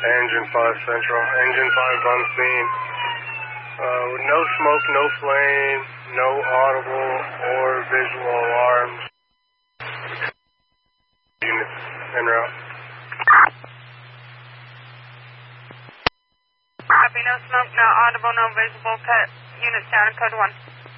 Engine 5 Central. Engine 5's on scene. No smoke, no flame, no audible or visual alarms. Units en route. Copy, no smoke, no audible, no visible. Cut units down in code 1.